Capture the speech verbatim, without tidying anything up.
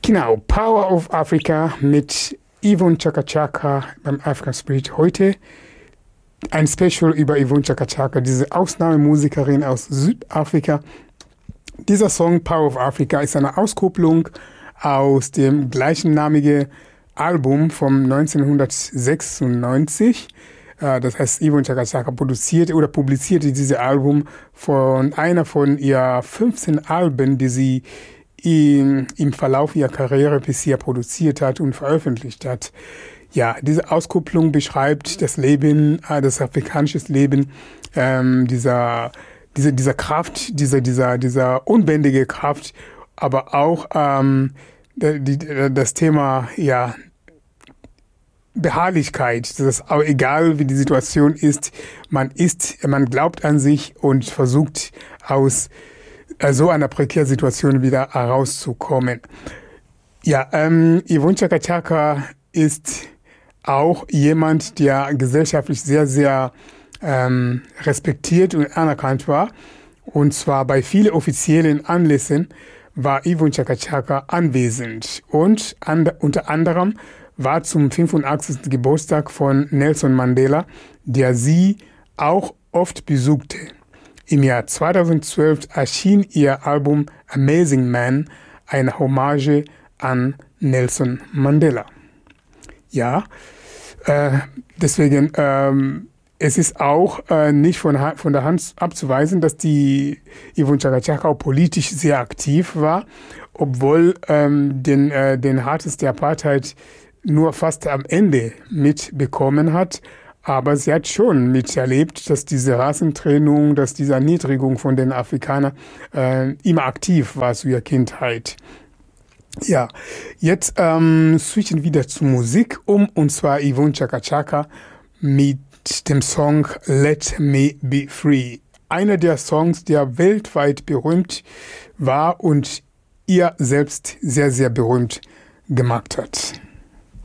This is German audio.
Genau, Power of Africa mit Yvonne Chaka Chaka beim African Spirit heute. Ein Special über Yvonne Chaka Chaka, diese Ausnahmemusikerin aus Südafrika. Dieser Song Power of Africa ist eine Auskopplung aus dem gleichnamigen Album von neunzehnhundertsechsundneunzig. Das heißt, Yvonne Chaka Chaka produzierte oder publizierte dieses Album von einer von ihr fünfzehn Alben, die sie im, im Verlauf ihrer Karriere bisher produziert hat und veröffentlicht hat. Ja, diese Auskopplung beschreibt das Leben, das afrikanische Leben, ähm, dieser, dieser, dieser Kraft, dieser, dieser, dieser unbändige Kraft, aber auch ähm, die, das Thema, ja, Beharrlichkeit, das ist auch egal wie die Situation ist, man ist, man glaubt an sich und versucht aus äh, so einer prekären Situation wieder herauszukommen. Ja, ähm, Yvonne Chaka Chaka ist auch jemand, der gesellschaftlich sehr, sehr ähm, respektiert und anerkannt war. Und zwar bei vielen offiziellen Anlässen war Yvonne Chaka Chaka anwesend und an, unter anderem war zum fünfundachtzigsten Geburtstag von Nelson Mandela, der sie auch oft besuchte. Im Jahr zweitausendzwölf erschien ihr Album Amazing Man, eine Hommage an Nelson Mandela. Ja, äh, deswegen, ähm, es ist auch äh, nicht von, von der Hand abzuweisen, dass die Yvonne Chaka Chaka auch politisch sehr aktiv war, obwohl ähm, den, äh, den Hartes der Apartheid nur fast am Ende mitbekommen hat. Aber sie hat schon miterlebt, dass diese Rassentrennung, dass diese Erniedrigung von den Afrikanern äh, immer aktiv war zu ihrer Kindheit. Ja, jetzt ähm, switchen wir wieder zur Musik um, und zwar Yvonne Chaka Chaka mit dem Song Let Me Be Free. Einer der Songs, der weltweit berühmt war und ihr selbst sehr, sehr berühmt gemacht hat.